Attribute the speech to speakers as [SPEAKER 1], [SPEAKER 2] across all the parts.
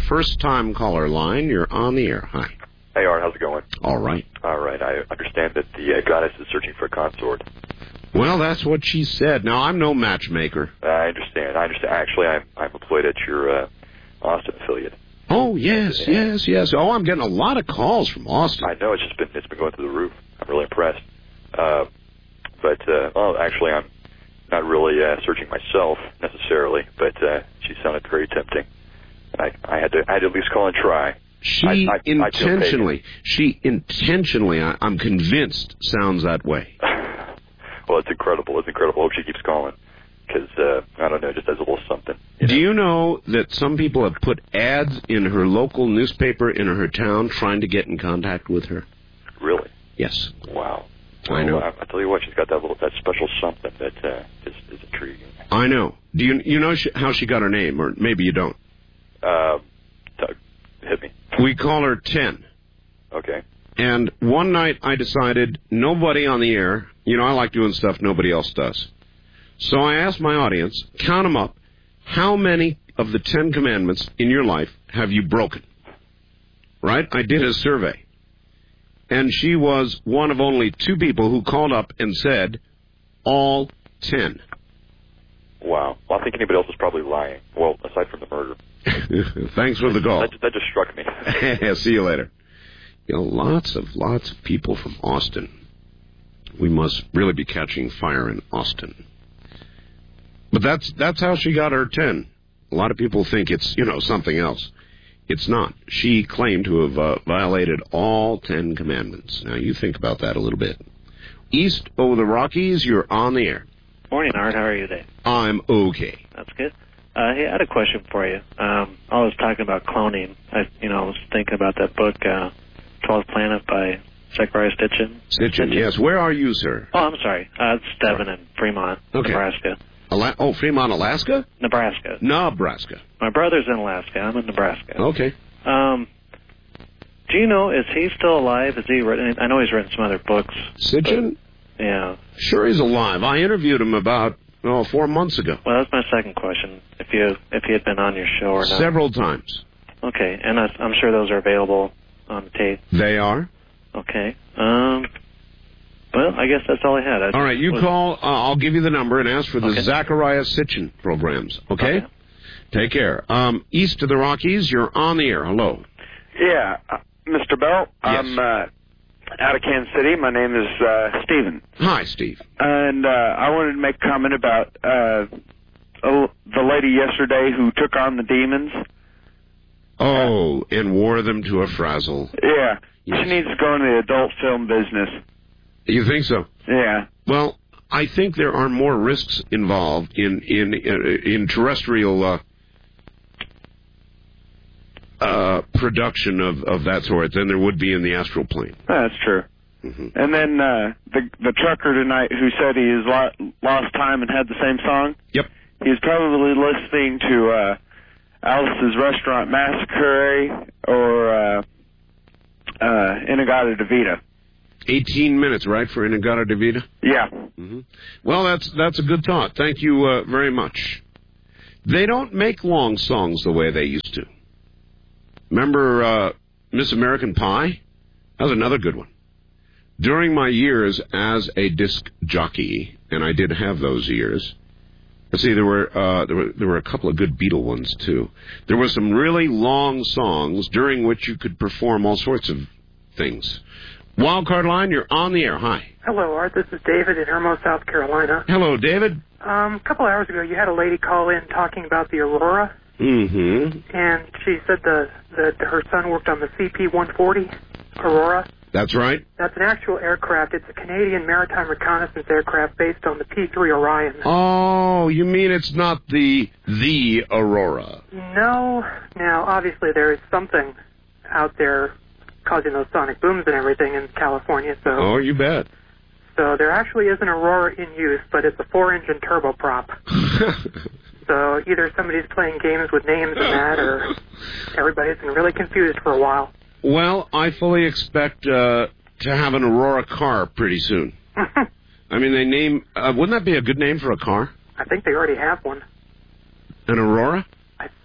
[SPEAKER 1] first-time caller line. You're on the air. Hi.
[SPEAKER 2] Hey, Art, how's it going?
[SPEAKER 1] All right.
[SPEAKER 2] All right, I understand that the goddess is searching for a consort.
[SPEAKER 1] Well, that's what she said. Now, I'm no matchmaker.
[SPEAKER 2] I understand. Actually, I'm employed at your Austin affiliate.
[SPEAKER 1] Oh, yes. Oh, I'm getting a lot of calls from Austin.
[SPEAKER 2] I know, it's been going through the roof. I'm really impressed. Actually, I'm not really searching myself necessarily, but she sounded very tempting. I had to at least call and try.
[SPEAKER 1] She intentionally, I'm convinced, sounds that way.
[SPEAKER 2] Well, it's incredible. I hope she keeps calling. Because, I don't know, just as a little something.
[SPEAKER 1] Do you know that some people have put ads in her local newspaper in her town trying to get in contact with her?
[SPEAKER 2] Really?
[SPEAKER 1] Yes.
[SPEAKER 2] Wow.
[SPEAKER 1] I know.
[SPEAKER 2] I tell you what, she's got that special something that is intriguing.
[SPEAKER 1] I know. Do you know how she got her name, or maybe you don't?
[SPEAKER 2] Hit me.
[SPEAKER 1] We call her 10.
[SPEAKER 2] Okay.
[SPEAKER 1] And one night I decided nobody on the air, I like doing stuff nobody else does. So I asked my audience, count them up, how many of the 10 commandments in your life have you broken? Right? I did a survey. And she was one of only 2 people who called up and said, all 10.
[SPEAKER 2] Wow. Well, I think anybody else is probably lying. Well, aside from the murder.
[SPEAKER 1] Thanks for the call.
[SPEAKER 2] That just struck me.
[SPEAKER 1] See you later. Lots of people from Austin. We must really be catching fire in Austin. But that's how she got her 10. A lot of people think it's, something else. It's not. She claimed to have violated all 10 commandments. Now, you think about that a little bit. East over the Rockies, you're on the air.
[SPEAKER 3] Morning, Art. How are you today?
[SPEAKER 1] I'm okay.
[SPEAKER 3] That's good. Hey, I had a question for you. I was talking about cloning. I was thinking about that book, 12th Planet by Zechariah Sitchin.
[SPEAKER 1] Sitchin, yes. Where are you, sir?
[SPEAKER 3] Oh, I'm sorry. It's Devin in Fremont, Nebraska.
[SPEAKER 1] Fremont, Alaska?
[SPEAKER 3] Nebraska.
[SPEAKER 1] My
[SPEAKER 3] brother's in Alaska. I'm in Nebraska.
[SPEAKER 1] Okay.
[SPEAKER 3] Do you know, is he still alive? Is he written? I know he's written some other books.
[SPEAKER 1] Sitchin?
[SPEAKER 3] Yeah.
[SPEAKER 1] Sure, he's alive. I interviewed him about 4 months ago.
[SPEAKER 3] Well, that's my second question. If he had been on your show or not.
[SPEAKER 1] Several times.
[SPEAKER 3] Okay, and I'm sure those are available on the tape.
[SPEAKER 1] They are.
[SPEAKER 3] Okay. Well, I guess that's all I had.
[SPEAKER 1] All right, you call. I'll give you the number and ask for the Zechariah Sitchin programs. Okay? Take care. East of the Rockies, you're on the air. Hello.
[SPEAKER 4] Yeah, Mr. Bell.
[SPEAKER 1] Yes.
[SPEAKER 4] I'm out of Kansas City. My name is Stephen.
[SPEAKER 1] Hi, Steve.
[SPEAKER 4] And I wanted to make a comment about the lady yesterday who took on the demons.
[SPEAKER 1] Oh, and wore them to a frazzle.
[SPEAKER 4] Yeah.
[SPEAKER 1] Yes.
[SPEAKER 4] She needs to go into the adult film business.
[SPEAKER 1] You think so?
[SPEAKER 4] Yeah.
[SPEAKER 1] Well, I think there are more risks involved in terrestrial production of that sort than there would be in the astral plane.
[SPEAKER 4] That's true.
[SPEAKER 1] Mm-hmm.
[SPEAKER 4] And then the trucker tonight who said he has lost time and had the same song.
[SPEAKER 1] Yep.
[SPEAKER 4] He's probably listening to Alice's Restaurant Massacre or Inagata Devita.
[SPEAKER 1] 18 minutes, right, for Inagata Devita?
[SPEAKER 4] Yeah.
[SPEAKER 1] Mm-hmm. Well, that's a good thought. Thank you very much. They don't make long songs the way they used to. Remember Miss American Pie? That was another good one. During my years as a disc jockey, and I did have those years, let's see, there were a couple of good Beatle ones, too. There were some really long songs during which you could perform all sorts of things. Wildcard line, you're on the air. Hi.
[SPEAKER 5] Hello, Art. This is David in Irmo, South Carolina.
[SPEAKER 1] Hello, David.
[SPEAKER 5] A couple hours ago, you had a lady call in talking about the Aurora.
[SPEAKER 1] Mm-hmm.
[SPEAKER 5] And she said that her son worked on the CP-140 Aurora.
[SPEAKER 1] That's right.
[SPEAKER 5] That's an actual aircraft. It's a Canadian maritime reconnaissance aircraft based on the P-3 Orion.
[SPEAKER 1] Oh, you mean it's not the Aurora?
[SPEAKER 5] No. Now, obviously, there is something out there causing those sonic booms and everything in California. So.
[SPEAKER 1] Oh, you bet.
[SPEAKER 5] So there actually is an Aurora in use, but it's a 4-engine turboprop. So either somebody's playing games with names and that, or everybody's been really confused for a while.
[SPEAKER 1] Well, I fully expect to have an Aurora car pretty soon. I mean, wouldn't that be a good name for a car?
[SPEAKER 5] I think they already have one.
[SPEAKER 1] An Aurora?
[SPEAKER 5] I think so.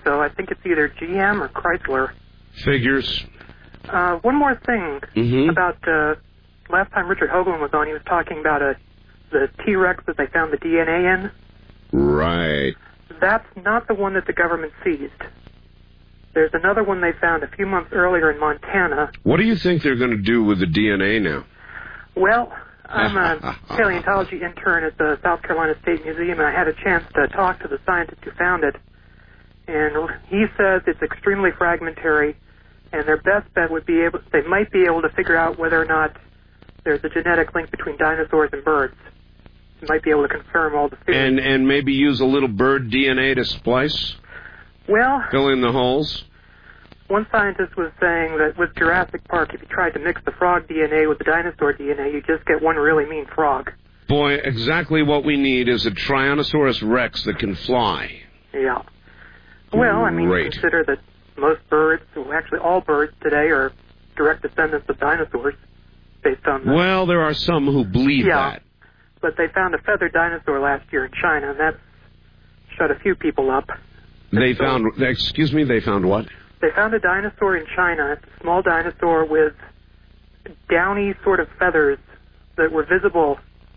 [SPEAKER 5] so. I think it's either GM or Chrysler.
[SPEAKER 1] Figures.
[SPEAKER 5] One more thing about last time Richard Hoagland was on, he was talking about the T-Rex that they found the DNA in.
[SPEAKER 1] Right.
[SPEAKER 5] That's not the one that the government seized. There's another one they found a few months earlier in Montana.
[SPEAKER 1] What do you think they're going to do with the DNA now?
[SPEAKER 5] Well, I'm a paleontology intern at the South Carolina State Museum, and I had a chance to talk to the scientist who found it. And he says it's extremely fragmentary, and their best bet would be they might be able to figure out whether or not there's a genetic link between dinosaurs and birds. They might be able to confirm all the theories.
[SPEAKER 1] And maybe use a little bird DNA to splice?
[SPEAKER 5] Well,
[SPEAKER 1] fill in the holes?
[SPEAKER 5] One scientist was saying that with Jurassic Park, if you tried to mix the frog DNA with the dinosaur DNA, you just get one really mean frog.
[SPEAKER 1] Boy, exactly what we need is a Tyrannosaurus Rex that can fly.
[SPEAKER 5] Yeah. Well, I mean, consider that most birds, well, actually all birds today are direct descendants of dinosaurs based on the...
[SPEAKER 1] Well, there are some who believe that.
[SPEAKER 5] But they found a feathered dinosaur last year in China, and that shut a few people up.
[SPEAKER 1] They found what?
[SPEAKER 5] They found a dinosaur in China. It's a small dinosaur with downy sort of feathers that were visible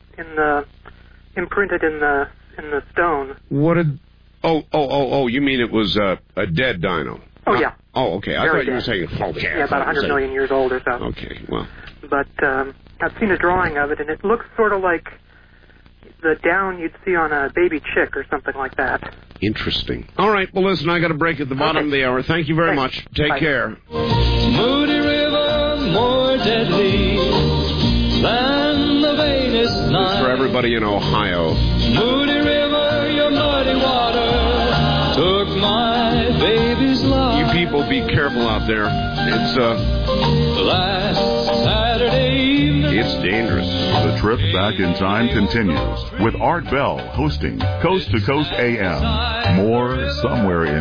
[SPEAKER 5] imprinted in the stone.
[SPEAKER 1] What did? Oh! You mean it was a dead dino?
[SPEAKER 5] Oh yeah.
[SPEAKER 1] Oh, okay. I thought you were saying
[SPEAKER 5] Yeah, about 100 million years old or so.
[SPEAKER 1] Okay, well.
[SPEAKER 5] But I've seen a drawing of it, and it looks sort of like the down you'd see on a baby chick or something like that.
[SPEAKER 1] Interesting. All right, well, listen, I got a break at the bottom of the hour. Thank you very much. Take care.
[SPEAKER 6] Moody River, more deadly than the vainest night.
[SPEAKER 1] This is for everybody in Ohio.
[SPEAKER 6] Moody River, your muddy water took my baby's life.
[SPEAKER 1] You people be careful out there. It's
[SPEAKER 6] last Saturday evening.
[SPEAKER 1] It's dangerous.
[SPEAKER 7] The trip back in time continues with Art Bell hosting Coast to Coast AM. More somewhere in